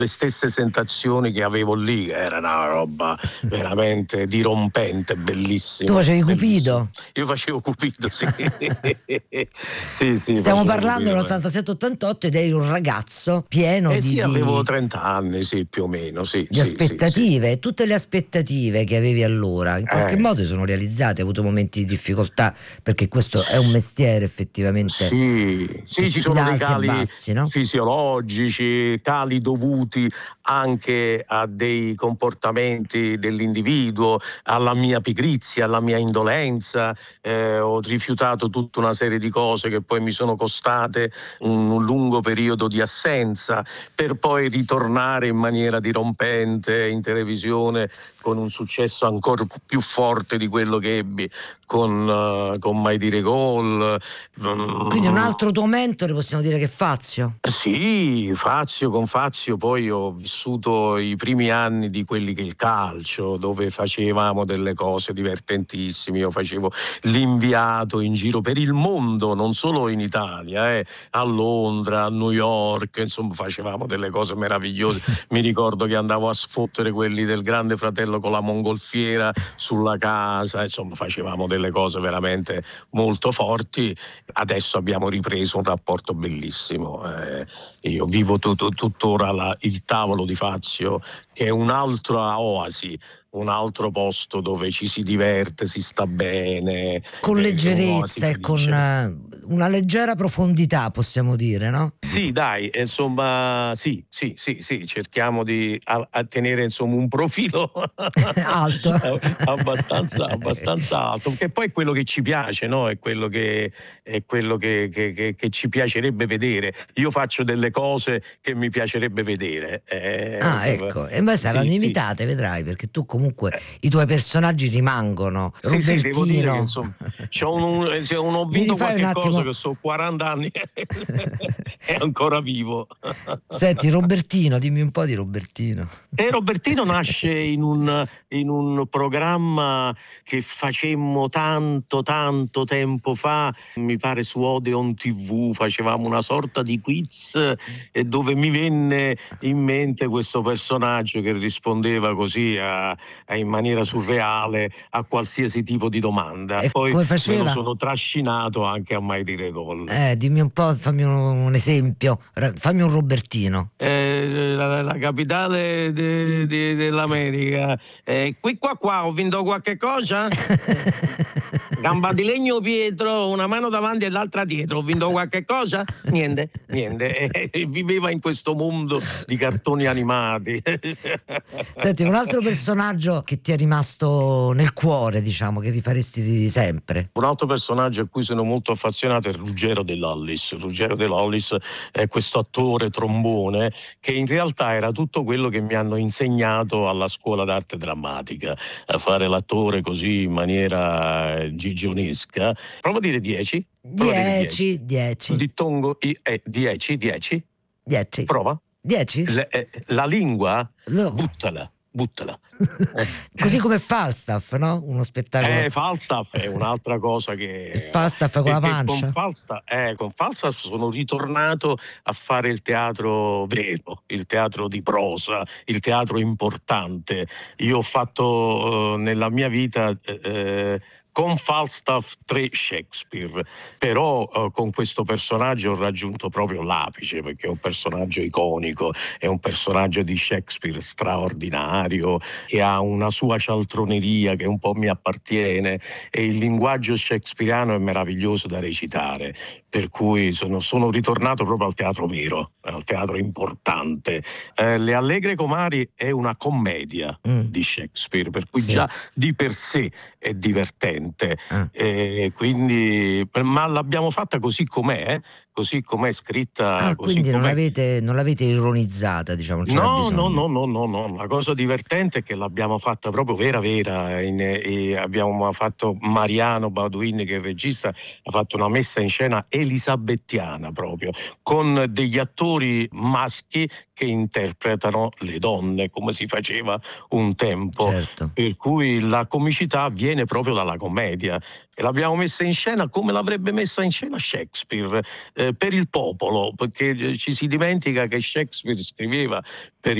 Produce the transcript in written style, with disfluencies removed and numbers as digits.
le stesse sensazioni che avevo lì. Era una roba veramente dirompente, bellissima. Tu facevi Cupido? Io facevo Cupido, sì. Sì, stiamo parlando Cupido, dell'87-88 ed eri un ragazzo pieno sì, avevo 30 anni, sì, più o meno, sì. di aspettative. Sì. Tutte le aspettative che avevi allora in qualche modo sono realizzate. Hai avuto momenti di difficoltà, perché questo è un mestiere effettivamente sì, ci sono dei cali bassi, no? fisiologici, cali dovuti anche a dei comportamenti dell'individuo, alla mia pigrizia, alla mia indolenza. Ho rifiutato tutta una serie di cose che poi mi sono costate un lungo periodo di assenza, per poi ritornare in maniera dirompente in televisione con un successo ancora più forte di quello che ebbi con Mai Dire Gol. Quindi un altro tuo mentore possiamo dire che è Fazio? Sì, con Fazio poi ho vissuto i primi anni di quelli che il calcio, dove facevamo delle cose divertentissime. Io facevo l'inviato in giro per il mondo, non solo in Italia, a Londra, a New York, insomma facevamo delle cose meravigliose. Mi ricordo che andavo a sfottere quelli del Grande Fratello con la mongolfiera sulla casa, insomma facevamo delle cose veramente molto forti. Adesso abbiamo ripreso un rapporto bellissimo. Io vivo tuttora il tavolo di Fazio, che è un'altra oasi, un altro posto dove ci si diverte, si sta bene, con leggerezza e con una leggera profondità, possiamo dire, no? Sì, dai, insomma, sì, cerchiamo di a tenere insomma un profilo alto, abbastanza alto, che poi è quello che ci piace, no? È quello che ci piacerebbe vedere. Io faccio delle cose che mi piacerebbe vedere. Ecco, e beh, saranno imitate, vedrai, perché tu comunque i tuoi personaggi rimangono. Sì, Robertino, devo dire che insomma ho vinto qualche cosa, che so 40 anni è ancora vivo. Senti, Robertino, dimmi un po' di Robertino. Robertino nasce in un programma che facemmo tanto tempo fa, mi pare su Odeon TV, facevamo una sorta di quiz dove mi venne in mente questo personaggio che rispondeva così in maniera surreale a qualsiasi tipo di domanda. E poi come faceva? me lo sono trascinato anche a Mai Dire Gol. Dimmi un po', fammi un esempio, fammi un Robertino. La capitale dell'America. Qua ho vinto qualche cosa? Gamba di legno Pietro, una mano davanti e l'altra dietro, ho vinto qualche cosa? Niente. Viveva in questo mondo di cartoni animati. Senti, un altro personaggio che ti è rimasto nel cuore, diciamo, che rifaresti sempre? Un altro personaggio a cui sono molto affezionato è Ruggero Dell'Ollis. Ruggero Dell'Ollis è questo attore trombone che in realtà era tutto quello che mi hanno insegnato alla scuola d'arte drammatica, a fare l'attore così in maniera gigionesca. Prova a dire 10. 10. Dittongo 10. 10. Prova. 10? La lingua, No. buttala. Così come Falstaff, no? Uno spettacolo. Falstaff è un'altra cosa che... Il Falstaff con la pancia. Con Falstaff sono ritornato a fare il teatro vero, il teatro di prosa, il teatro importante. Io ho fatto nella mia vita... con Falstaff 3 Shakespeare, però con questo personaggio ho raggiunto proprio l'apice, perché è un personaggio iconico, è un personaggio di Shakespeare straordinario, che ha una sua cialtroneria che un po' mi appartiene, e il linguaggio shakespeariano è meraviglioso da recitare, per cui sono ritornato proprio al teatro vero, al teatro importante. Le Allegre Comari è una commedia di Shakespeare, per cui già di per sé è divertente. Quindi, ma l'abbiamo fatta così com'è, scritta. Così quindi com'è. non l'avete ironizzata, diciamo. No, la cosa divertente è che l'abbiamo fatta proprio vera. Abbiamo fatto Mariano Bauduin, che è il regista, ha fatto una messa in scena elisabettiana proprio, con degli attori maschi che interpretano le donne, come si faceva un tempo. Certo. Per cui la comicità viene proprio dalla commedia. e l'abbiamo messa in scena come l'avrebbe messa in scena Shakespeare, per il popolo, perché ci si dimentica che Shakespeare scriveva per